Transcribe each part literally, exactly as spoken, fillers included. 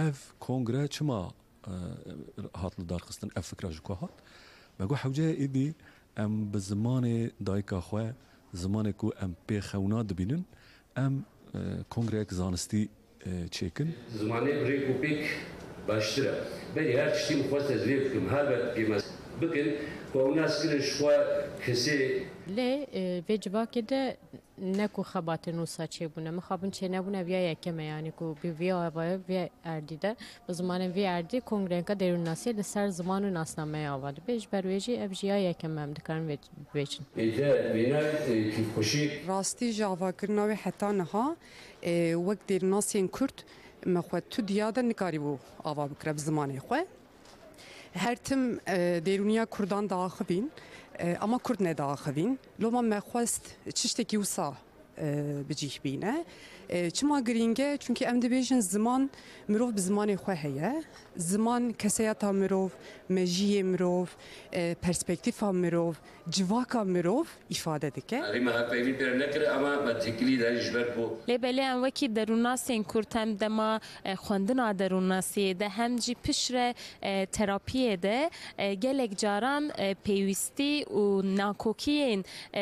اف كونغرا چما هات لدارخستن اف فكره جو هات بقو حوجه ايدي ام بزمان دايكا خو زمان کو ام بي خونا دبینن ام کنگره زانستی چیکن زمانی بریکو پیک باشتره بری هر چیزی مخواست از وی بکم هر وقت بیمس بکن و اوناس کنش خو کسی لی ویجبا کده نکو خبات نوسا چه بونه مخابن چه نبونه ویا یکمه یعنی کو بی ویا ویا ویا اردیده به زمان ویا اردی کنگره که درون ناسی لسر زمان و ناسنامه آورد بیش برویجی ابجیا یکمه هم دکارن ویچن ایده بینا کی خوشی راستی جاوا کرناوی حتی نها وقت درون ناسی کرد مخواد تو دیاده نکاری بو آوا بکره به زمان خو هر تم درونیا کردان داخبین اما کرد نداخبین لما مخواست چشتکی وسا بجیح بینه چما گرینگه چونکه ام دبیجن زمان مروف به زمان خو هیه زمان کسیاتا مروف مجیه مروف پرسپکتیفا مروف جواکا مروف ifade دکه اما هپیوی پر نکره اما متکلی درش بر بو لبلی ام وکی دروناسین کورتم دما خوندنا دروناسی ده همجی پشر تراپیه ده گلک جاران پیوستی و ناکوکین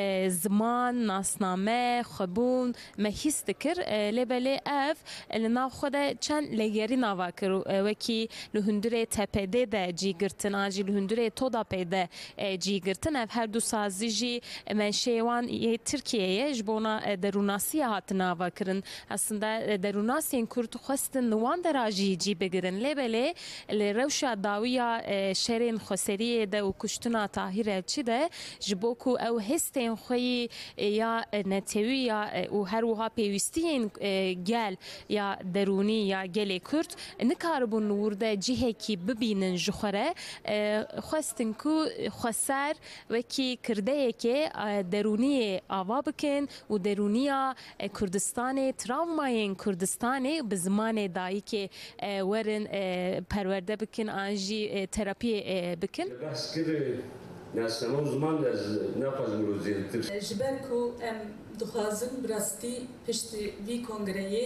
زمان ناسنامه خبون مهیست کر لبلی اف لنا خود چند لگری نوا کرو وکی لهندره تپده ده جیگرتن آجی لهندره تودا پیده جیگرتن اف هر دو سازی جی منشیوان یه ترکیه جبونا دروناسی هات نوا کرن aslında derunasiyên Kurd xwestin li wan de jî cî bigirin lêbelê li rewşa dawiya şerên xweseriyê de û kuştina Tahîr Elçî de ji bo ku ew hestên xwe yî ya netewî ya û her wiha pêwîstiyên gel ya derûnî ya gelê Kurd nikaribûn li wir de cihekî bibînin ji xwe re xwestin ku xweser wekî kirdeyekê derûniyê ava bikin û derûniya Kurdistanê travmayên Kurdistanê bi zimanê dayîkê werin perwerde bikin an jî terapiyê bikin. ناسنامه و زمان از نخواهیم رو زیادتر جبر کو ام دخوازم براستی پشت وی کنگرهی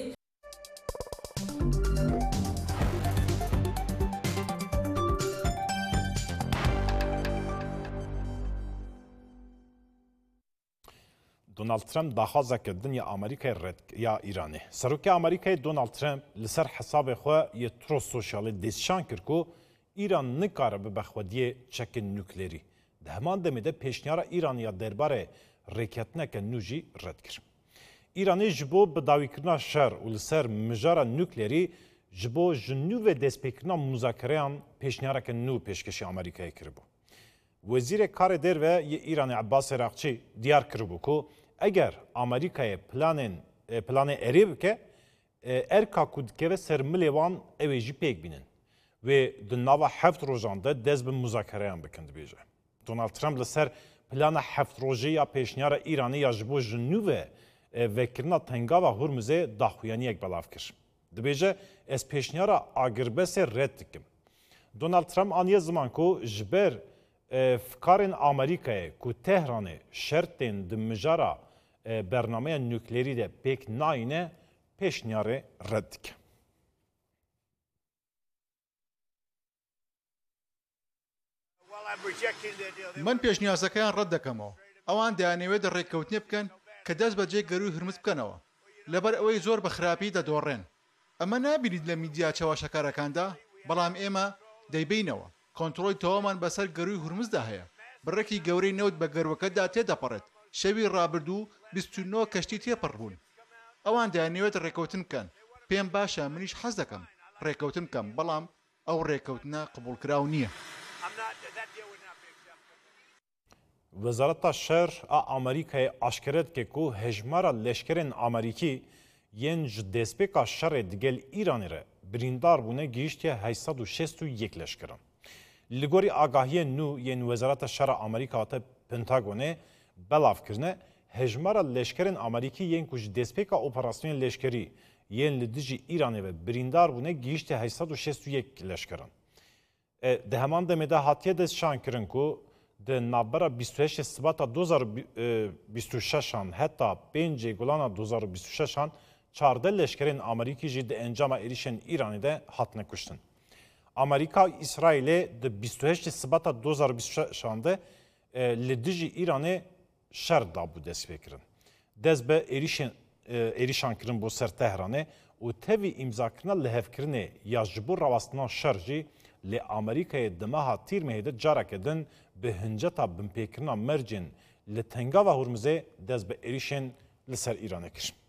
دونالد ترامپ داخوازه کردن یا آمریکای رد یا ایرانی. سروکی آمریکای دونالد ترامپ لسر حساب خو یه تروس سوشالی دیسشان کرد که ایران نکاره به بخودی چک نوکلری. ده همان دمیده پیشنیار ایرانیا درباره ریکتنک نوجی رد کرد. ایرانی جبو به داوی کردن شر و لسر مجار نوکلری جبو جنو و دسپیکرنا مذاکرهان پیشنیار که نو پیشکشی آمریکای کرد. وزیر کار در و یه ایرانی عباس عراقچی دیار کرد که اگر آمریکای پلان پلان اریب که ارکا کودکه و سرملیوان اویجی پیک بینن و دنوا هفت روزانده دز به مذاکره هم بکند بیجه. دونالد ترامپ لسر پلان هفت روزه یا پیشنیار ایرانی یا جبو جنوب و کرنا تنگاوا هرمزه داخویانی یک بلاف کرد. دبیجه از پیشنیار آگربس رد دکم. دونالد ترامپ آنیه زمان کو جبر فکارن آمریکای کو تهران شرطن دمجارا برنامه نوکلری ده پیک ناینه پیشنیار رد دکم. من پێشنیازەکەیان ڕەت دەکەمەوە ئەوان دەیانەوێت ڕێککەوتنی بکەن کە دەست بەجێ گەروی هرمز بکەنەوە لەبەر ئەوەی زۆر بە خراپی دەدۆڕێن ئەمە نابینیت لە میدیا چاوەشەکارەکاندا بەڵام ئێمە دەیبینەوە کۆنتڕۆی تەوامان بەسەر گەروی هرمزدا هەیە بڕێکی گەورەی نەوت بە گەروەکەدا تێدەپەڕێت شەوی ڕابردوو بیست و نۆ کەشتی تێپەڕ بوون ئەوان دەیانەوێت ڕێککەوتن بکەن پێم باشە منیش حەز دەکەم ڕێککەوتن بکەم بەڵام ئەو ڕێککەوتنە قبولکراو نییە. وزارت شهر آمریکای آشکرد که کو هجمارا لشکرین آمریکی ین دسپیکا شر دگل ایرانی را بریندار بونه گیشتی هشتصد و شصت و یک لشکران. لگوری آگاهی نو ین وزارت شهر آمریکا تا پنتاگونه بلاف کرنه هجمارا لشکرین آمریکی ین کج دسپیکا اپراسیون لشکری ین لدیجی ایرانی و بریندار بونه گیشتی هشتصد و شصت و یک لشکران. ده همان دمیده هاتیه دست شان کرن کو د نابرا بیست و هشت سباتا دو هزار و بیست و شش حتی پنج گلانا دو هزار و بیست و شش çarde leşkerên Amerîkî jî di encama êrişên Îranê de hatine kuştin. Amerîka İsraîlê di bîst û heştê Sibata du hezar û bîst û şeşan de li dijî Îranê şer dabû destpêkirin. Dest bi êrişên êrişan kirin bo ser Tehranê û tevî îmzakirina lihevkirinê ya ji bo rawastina şer jî li Amerîkayê di meha tîrmehê de careke din bi hinceta binpêkirina mercên li Tengava Hormuzê dest bi êrişên li ser Îranê kir.